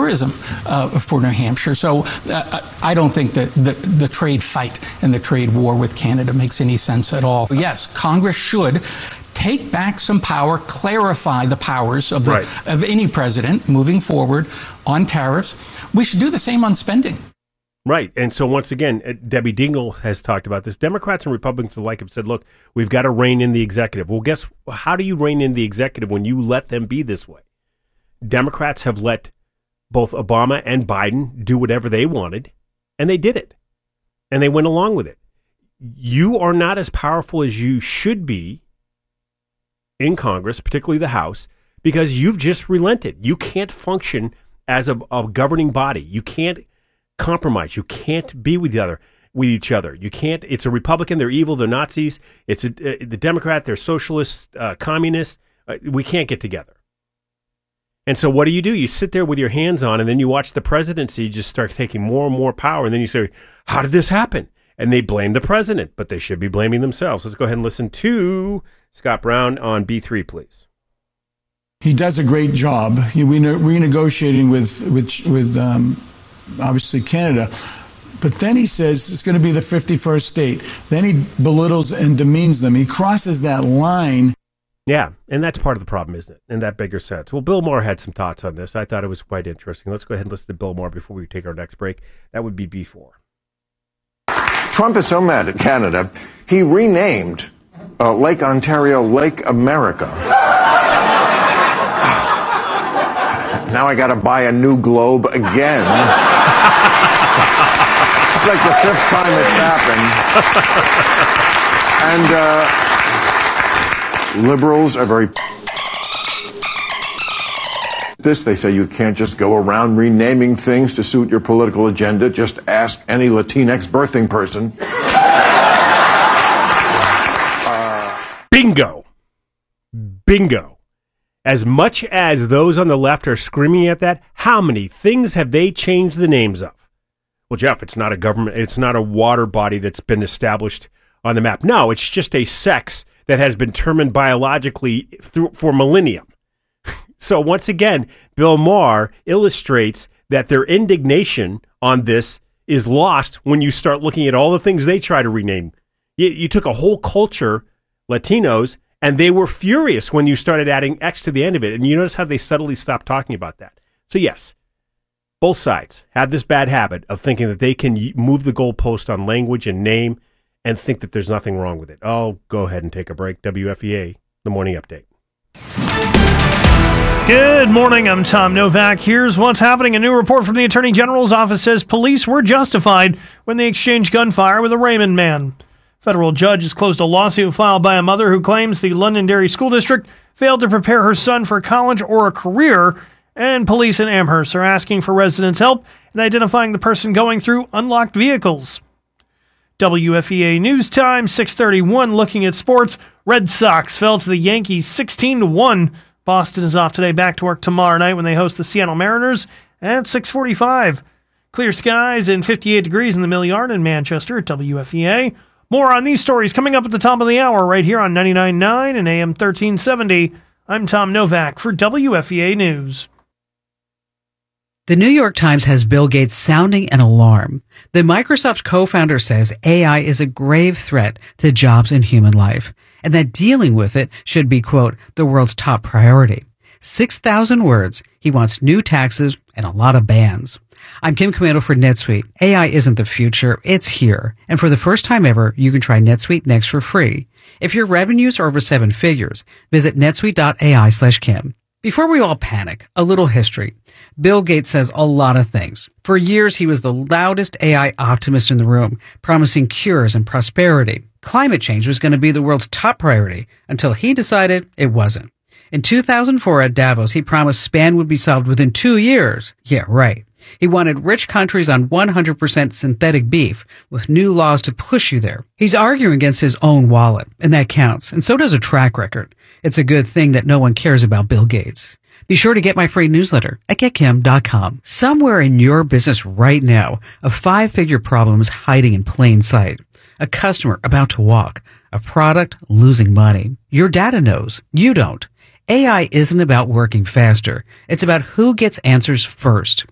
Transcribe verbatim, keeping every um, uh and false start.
tourism uh, for New Hampshire. So uh, I don't think that the, the trade fight and the trade war with Canada makes any sense at all. Yes, Congress should take back some power, clarify the powers of, the, right. of any president moving forward on tariffs. We should do the same on spending. Right. And so once again, Debbie Dingell has talked about this. Democrats and Republicans alike have said, look, we've got to rein in the executive. Well, guess how do you rein in the executive when you let them be this way? Democrats have let both Obama and Biden do whatever they wanted, and they did it. And they went along with it. You are not as powerful as you should be in Congress, particularly the House, because you've just relented. You can't function as a, a governing body. You can't compromise. You can't be with the other, with each other. You can't. It's a Republican. They're evil. They're Nazis. It's a, uh, the Democrat. They're socialists, uh, communists. Uh, we can't get together. And so what do you do? You sit there with your hands on, and then you watch the presidency just start taking more and more power. And then you say, how did this happen? And they blame the president, but they should be blaming themselves. Let's go ahead and listen to Scott Brown on B three, please. He does a great job. He re- renegotiating with, with, with um, obviously Canada. But then he says it's going to be the fifty-first state. Then he belittles and demeans them. He crosses that line. Yeah, and that's part of the problem, isn't it? In that bigger sense. Well, Bill Maher had some thoughts on this. I thought it was quite interesting. Let's go ahead and listen to Bill Maher before we take our next break. That would be B four. Trump is so mad at Canada, he renamed uh, Lake Ontario Lake America. Now I got to buy a new globe again. It's like the fifth time it's happened. And uh, liberals are very... This, they say you can't just go around renaming things to suit your political agenda. Just ask any Latinx birthing person. Uh, Bingo. Bingo. As much as those on the left are screaming at that, how many things have they changed the names of? Well, Jeff, it's not a government, it's not a water body that's been established on the map. No, it's just a sex that has been determined biologically through, for millennium. So once again, Bill Maher illustrates that their indignation on this is lost when you start looking at all the things they try to rename. You, you took a whole culture, Latinos, and they were furious when you started adding X to the end of it. And you notice how they subtly stopped talking about that. So yes, both sides have this bad habit of thinking that they can move the goalpost on language and name and think that there's nothing wrong with it. I'll go ahead and take a break. W F E A, the Morning Update. Good morning, I'm Tom Novak. Here's what's happening. A new report from the Attorney General's office says police were justified when they exchanged gunfire with a Raymond man. Federal judge has closed a lawsuit filed by a mother who claims the Londonderry School District failed to prepare her son for college or a career, and police in Amherst are asking for residents' help in identifying the person going through unlocked vehicles. W F E A News Time, six thirty-one, looking at sports. Red Sox fell to the Yankees sixteen to one. Boston is off today, back to work tomorrow night when they host the Seattle Mariners at six forty-five. Clear skies and fifty-eight degrees in the Mill Yard in Manchester at W F E A. More on these stories coming up at the top of the hour right here on ninety-nine point nine and A M thirteen seventy. I'm Tom Novak for W F E A News. The New York Times has Bill Gates sounding an alarm. The Microsoft co-founder says A I is a grave threat to jobs and human life, and that dealing with it should be, quote, the world's top priority. six thousand words. He wants new taxes and a lot of bans. I'm Kim Commando for NetSuite. A I isn't the future, it's here. And for the first time ever, you can try NetSuite Next for free. If your revenues are over seven figures, visit netsuite.ai slash Kim. Before we all panic, a little history. Bill Gates says a lot of things. For years, he was the loudest A I optimist in the room, promising cures and prosperity. Climate change was going to be the world's top priority until he decided it wasn't. In two thousand four at Davos, he promised span would be solved within two years. Yeah, right. He wanted rich countries on one hundred percent synthetic beef with new laws to push you there. He's arguing against his own wallet, and that counts, and so does a track record. It's a good thing that no one cares about Bill Gates. Be sure to get my free newsletter at get kim dot com. Somewhere in your business right now, a five-figure problem is hiding in plain sight. A customer about to walk, a product losing money. Your data knows. You don't. A I isn't about working faster. It's about who gets answers first.